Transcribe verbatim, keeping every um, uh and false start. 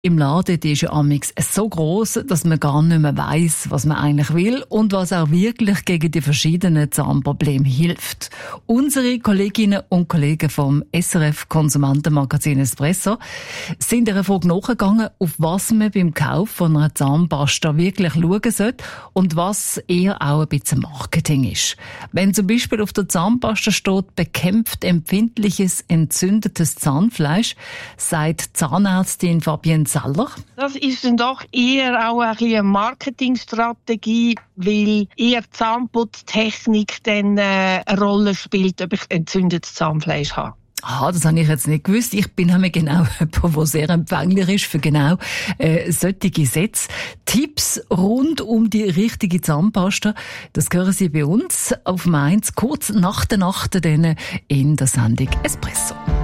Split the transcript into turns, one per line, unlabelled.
Im Laden die ist ja amix so gross, dass man gar nicht mehr weiss, was man eigentlich will und was auch wirklich gegen die verschiedenen Zahnprobleme hilft. Unsere Kolleginnen und Kollegen vom S R F Konsumentenmagazin Espresso sind der Frage nachgegangen, auf was man beim Kauf von einer Zahnpasta wirklich schauen sollte und was eher auch ein bisschen Marketing ist. Wenn zum Beispiel auf der Zahnpasta steht, bekämpft empfindliches, entzündetes Zahnfleisch, sagt Zahnärztin Fabienne Zeller.
Das ist dann doch eher auch ein bisschen eine Marketingstrategie, weil eher Zahnputztechnik dann äh, eine Rolle spielt, ob ich entzündetes Zahnfleisch habe.
Ah, das habe ich jetzt nicht gewusst. Ich bin nämlich genau jemand, der sehr empfänglich ist für genau äh, solche Sätze. Tipps rund um die richtige Zahnpasta, das hören Sie bei uns auf Mainz kurz nach der Nacht in der Sendung Espresso.